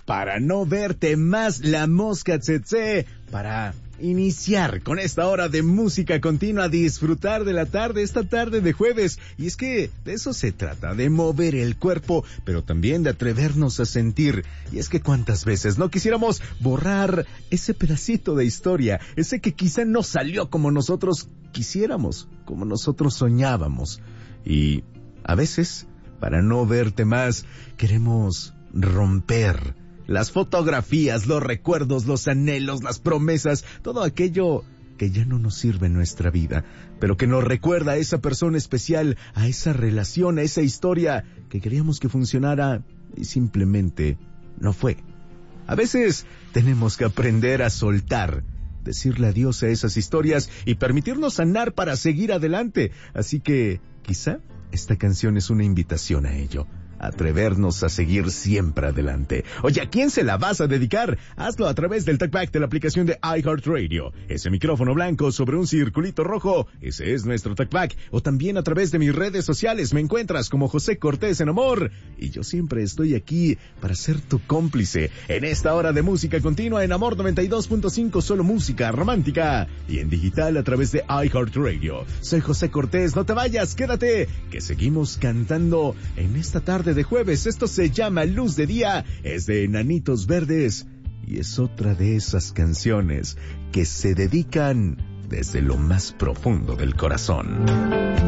Para no verte más, La Mosca Tsetse, para iniciar con esta hora de música continua, disfrutar de la tarde, esta tarde de jueves. Y es que de eso se trata, de mover el cuerpo, pero también de atrevernos a sentir. Y es que cuántas veces no quisiéramos borrar ese pedacito de historia, ese que quizá no salió como nosotros quisiéramos, como nosotros soñábamos. Y a veces, para no verte más, queremos romper las fotografías, los recuerdos, los anhelos, las promesas, todo aquello que ya no nos sirve en nuestra vida, pero que nos recuerda a esa persona especial, a esa relación, a esa historia que queríamos que funcionara y simplemente no fue. A veces tenemos que aprender a soltar, decirle adiós a esas historias y permitirnos sanar para seguir adelante. Así que quizá esta canción es una invitación a ello. Atrevernos a seguir siempre adelante. Oye, ¿a quién se la vas a dedicar? Hazlo a través del TalkBack de la aplicación de iHeartRadio. Ese micrófono blanco sobre un circulito rojo, ese es nuestro TalkBack. O también a través de mis redes sociales. Me encuentras como José Cortés en Amor. Y yo siempre estoy aquí para ser tu cómplice en esta hora de música continua en Amor 92.5, solo música romántica. Y en digital a través de iHeartRadio. Soy José Cortés, no te vayas, quédate, que seguimos cantando en esta tarde de jueves. Esto se llama Luz de Día, es de Enanitos Verdes y es otra de esas canciones que se dedican desde lo más profundo del corazón.